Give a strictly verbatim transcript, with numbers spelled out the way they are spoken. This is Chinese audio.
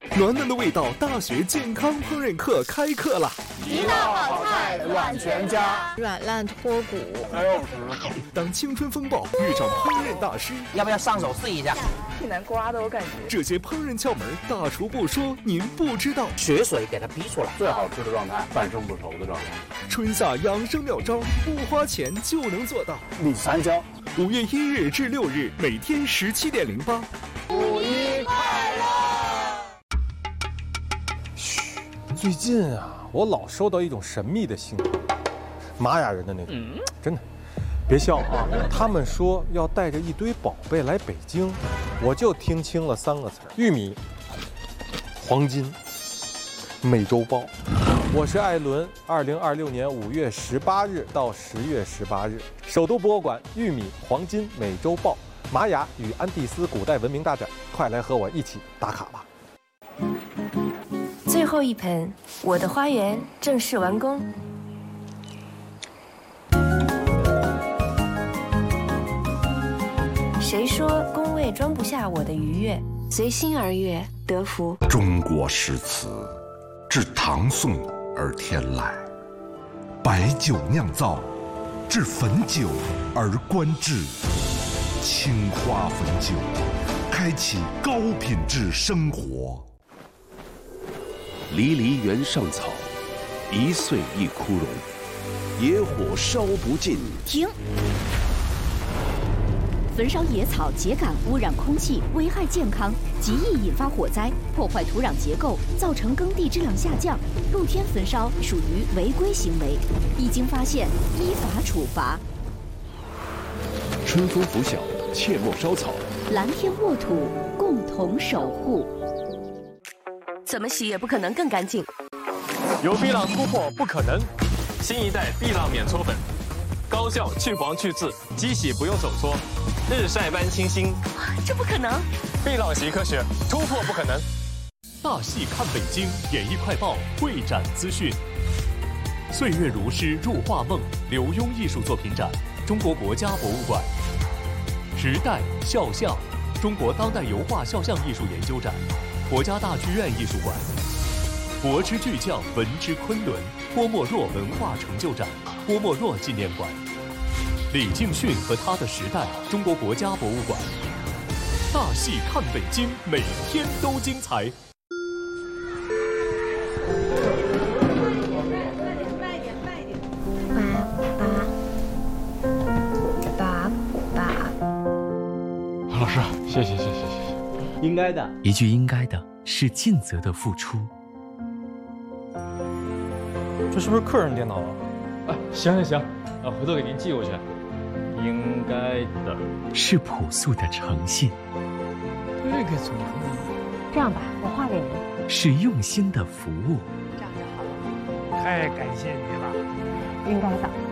暖暖的味道，大学健康烹饪课开课了。 一道好菜暖全家， 软烂脱骨。 还有时， 当青春风暴遇上烹饪大师， 要不要上手试一下？ 挺难刮的，我感觉。 这些烹饪窍门，大厨不说您不知道。 血水给它逼出来， 最好吃的状态，半生不熟的状态。 春夏养生妙招，不花钱就能做到。 李三椒， 五月一日至六日，每天十七点零八。 五一快乐！ 嘘，最近啊，我老收到一种神秘的信号，玛雅人的那种，嗯、真的，别笑啊！他们说要带着一堆宝贝来北京，我就听清了三个词：玉米、黄金、美洲豹。我是艾伦，二零二六年五月十八日到十月十八日，首都博物馆玉米、黄金、美洲豹。玛雅与安第斯古代文明大展，快来和我一起打卡吧！ 最后一盆，我的花园正式完工。谁说宫位装不下我的愉悦？随心而悦，得福。 中国诗词，至唐宋而天籁；白酒酿造，至汾酒而观致。青花汾酒，开启高品质生活。 离离原上草，一岁一枯荣。野火烧不尽。 停！焚烧野草秸秆污染空气，危害健康，极易引发火灾，破坏土壤结构，造成耕地质量下降。露天焚烧属于违规行为，一经发现，依法处罚。 春风拂晓，切莫烧草。 蓝天沃土，共同守护。 怎么洗也不可能更干净。 有碧浪突破不可能，新一代碧浪免搓粉，高效去黄去渍，机洗不用手搓，日晒般清新。 这不可能！ 碧浪习科学，突破不可能。 大戏看北京，演艺快报会展资讯。岁月如诗入画梦，刘墉艺术作品展，中国国家博物馆。时代肖像，中国当代油画肖像艺术研究展，国家大剧院艺术馆。博之巨匠，文之昆仑，郭沫若文化成就展，郭沫若纪念馆。李敬训和他的时代，中国国家博物馆。大戏看北京，每天都精彩。 老师，谢谢谢谢谢谢。 应该的，一句应该的是尽责的付出。 这是不是客人电脑啊？ 啊，行行行，啊，回头给您寄过去。应该的是朴素的诚信。 这个怎么呢？ 这样吧，我画给您。 是用心的服务。 这样就好了。 太感谢你了。 应该的。